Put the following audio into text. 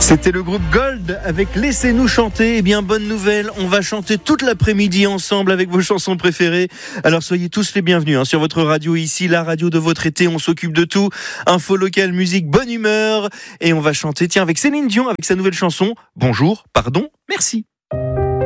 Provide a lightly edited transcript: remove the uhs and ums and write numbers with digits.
C'était le groupe Gold avec Laissez-nous chanter. Eh bien, bonne nouvelle, on va chanter toute l'après-midi ensemble avec vos chansons préférées. Alors soyez tous les bienvenus sur votre radio ici, la radio de votre été. On s'occupe de tout. Info locale, musique, bonne humeur. Et on va chanter, avec Céline Dion, avec sa nouvelle chanson. Bonjour, pardon, merci.